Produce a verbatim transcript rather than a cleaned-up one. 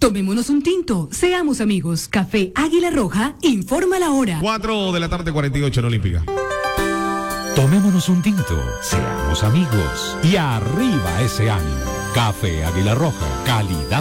Tomémonos un tinto, seamos amigos. Café Águila Roja, informa la hora. cuatro de la tarde, cuarenta y ocho en Olímpica. Tomémonos un tinto, seamos amigos y arriba ese ánimo. Café Águila Roja, calidad